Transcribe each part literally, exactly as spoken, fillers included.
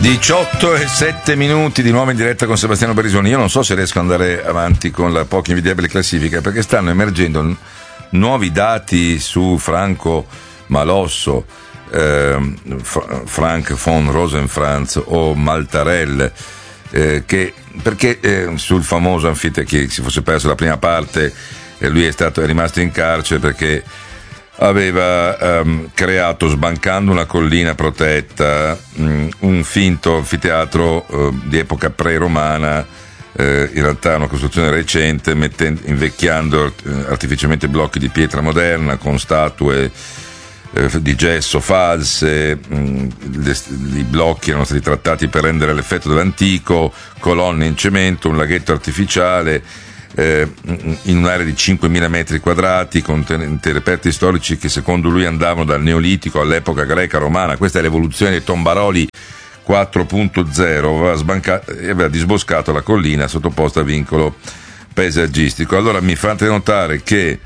diciotto e sette minuti di nuovo in diretta con Sebastiano Barisoni. Io non so se riesco ad andare avanti con la poco invidiabile classifica, perché stanno emergendo n- nuovi dati su Franco Malosso, eh, Fra- Frank von Rosenfranz o Maltarell, eh, che perché eh, sul famoso anfiteatro, che si fosse perso la prima parte, eh, lui è stato è rimasto in carcere perché aveva um, creato, sbancando una collina protetta, um, un finto anfiteatro uh, di epoca pre-romana, uh, in realtà una costruzione recente, mettendo, invecchiando uh, artificialmente blocchi di pietra moderna con statue uh, di gesso false. um, le, I blocchi erano stati trattati per rendere l'effetto dell'antico, colonne in cemento, un laghetto artificiale, Eh, in un'area di cinquemila metri quadrati, contenente reperti storici che secondo lui andavano dal Neolitico all'epoca greca romana. Questa è l'evoluzione dei Tombaroli quattro punto zero. Aveva, sbanca- aveva disboscato la collina sottoposta a vincolo paesaggistico. Allora mi fate notare che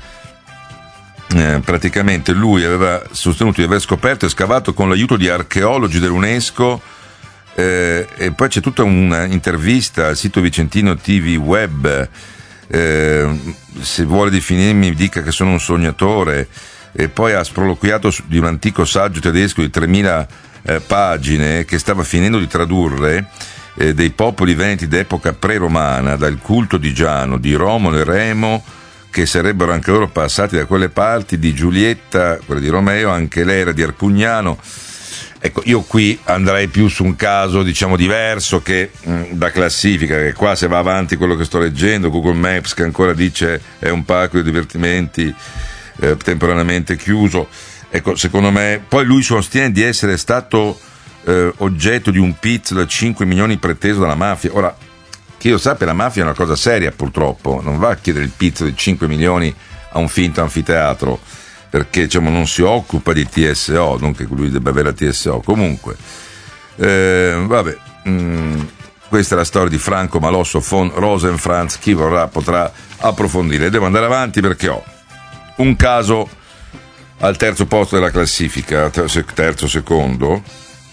eh, praticamente lui aveva sostenuto di aver scoperto e scavato con l'aiuto di archeologi dell'UNESCO, eh, e poi c'è tutta un'intervista al sito vicentino T V Web. Eh, se vuole definirmi dica che sono un sognatore, e poi ha sproloquiato di un antico saggio tedesco di tremila eh, pagine che stava finendo di tradurre, eh, dei popoli veneti d'epoca pre-romana, dal culto di Giano, di Romolo e Remo, che sarebbero anche loro passati da quelle parti, di Giulietta, quella di Romeo, anche lei era di Arcugnano. Ecco, io qui andrei più su un caso, diciamo, diverso che mh, da classifica, che qua se va avanti quello che sto leggendo, Google Maps che ancora dice è un parco di divertimenti eh, temporaneamente chiuso. Ecco, secondo me, poi lui sostiene di essere stato eh, oggetto di un pizzo da cinque milioni preteso dalla mafia. Ora, che io sappia, la mafia è una cosa seria purtroppo, non va a chiedere il pizzo di cinque milioni a un finto anfiteatro, perché diciamo non si occupa di T S O, non che lui debba avere la T S O. Comunque, eh, vabbè, mh, questa è la storia di Franco Malosso von Rosenfranz. Chi vorrà potrà approfondire. Devo andare avanti perché ho un caso al terzo posto della classifica, terzo secondo,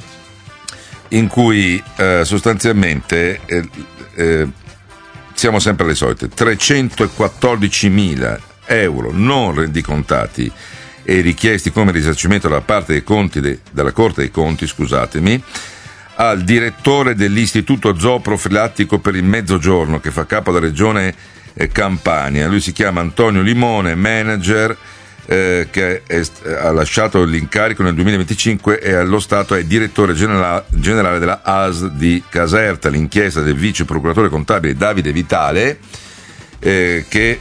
in cui eh, sostanzialmente eh, eh, siamo sempre alle solite, trecentoquattordicimila euro non rendicontati e richiesti come risarcimento da parte dei conti de, della Corte dei Conti, scusatemi, al direttore dell'Istituto Zooprofilattico per il Mezzogiorno, che fa capo alla regione eh, Campania. Lui si chiama Antonio Limone, manager, eh, che è, ha lasciato l'incarico nel duemilaventicinque e allo Stato è direttore genera- generale della A S L di Caserta. L'inchiesta del vice procuratore contabile Davide Vitale, eh, che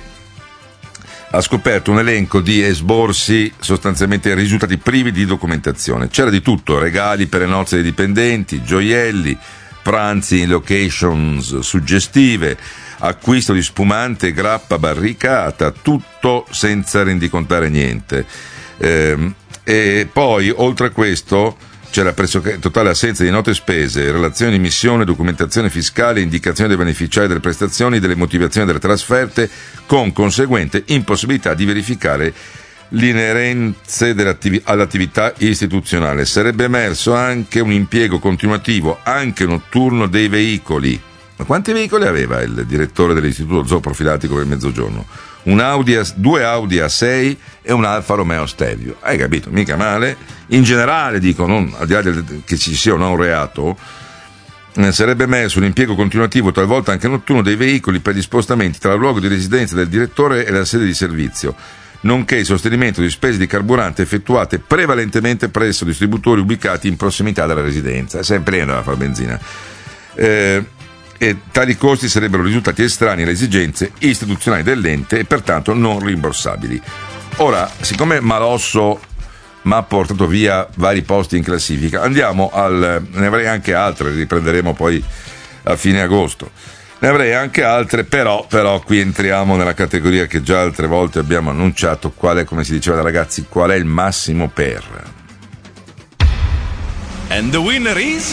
ha scoperto un elenco di esborsi sostanzialmente risultati privi di documentazione. C'era di tutto: regali per le nozze dei dipendenti, gioielli, pranzi in locations suggestive, acquisto di spumante, grappa barricata, tutto senza rendicontare niente. Eh, e poi, oltre a questo, c'era pressoché totale assenza di note spese, relazioni di missione, documentazione fiscale, indicazione dei beneficiari delle prestazioni, delle motivazioni delle trasferte, con conseguente impossibilità di verificare l'inerenze all'attività istituzionale. Sarebbe emerso anche un impiego continuativo, anche notturno, dei veicoli. Ma quanti veicoli aveva il direttore dell'Istituto Zooprofilattico per il Mezzogiorno? Un Audi A, due Audi A sei e un Alfa Romeo Stelvio. Hai capito? Mica male. In generale, dico, non al di là del, che ci sia o no un reato, eh, sarebbe emerso un impiego continuativo, talvolta anche notturno, dei veicoli per gli spostamenti tra il luogo di residenza del direttore e la sede di servizio, nonché il sostenimento di spese di carburante effettuate prevalentemente presso distributori ubicati in prossimità della residenza. Sempre andava a fare benzina. Eh, e tali costi sarebbero risultati estranei alle esigenze istituzionali dell'ente e pertanto non rimborsabili. Ora, siccome Malosso mi ha portato via vari posti in classifica, andiamo al... ne avrei anche altre, riprenderemo poi a fine agosto. Ne avrei anche altre, però, però qui entriamo nella categoria che già altre volte abbiamo annunciato, qual è, come si diceva da ragazzi, qual è il massimo per. And the winner is...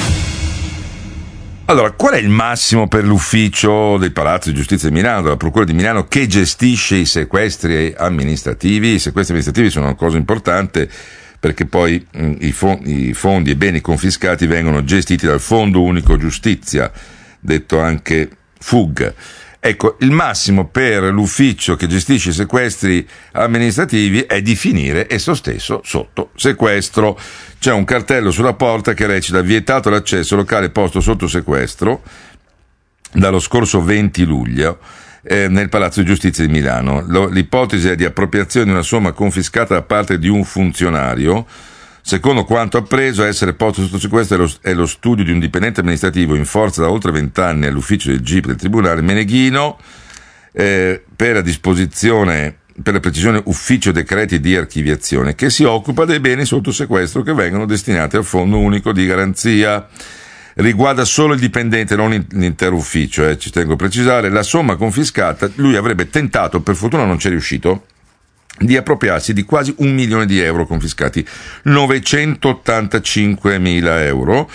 Allora, qual è il massimo per l'ufficio del Palazzo di Giustizia di Milano, della Procura di Milano, che gestisce i sequestri amministrativi? I sequestri amministrativi sono una cosa importante perché poi mh, i, fondi, i fondi e beni confiscati vengono gestiti dal Fondo Unico Giustizia, detto anche F U G. Ecco, il massimo per l'ufficio che gestisce i sequestri amministrativi è di finire esso stesso sotto sequestro. C'è un cartello sulla porta che recita: vietato l'accesso locale posto sotto sequestro dallo scorso venti luglio eh, nel Palazzo di Giustizia di Milano. Lo, l'ipotesi è di appropriazione di una somma confiscata da parte di un funzionario. Secondo quanto appreso, a essere posto sotto sequestro è lo, è lo studio di un dipendente amministrativo in forza da oltre vent'anni all'ufficio del G I P del Tribunale Meneghino, eh, per la disposizione, per la precisione ufficio decreti di archiviazione, che si occupa dei beni sotto sequestro che vengono destinati al Fondo Unico di Garanzia. Riguarda solo il dipendente, non l'intero ufficio, eh, ci tengo a precisare. La somma confiscata, lui avrebbe tentato, per fortuna non ci è riuscito, di appropriarsi di quasi un milione di euro confiscati, novecentottantacinquemila euro,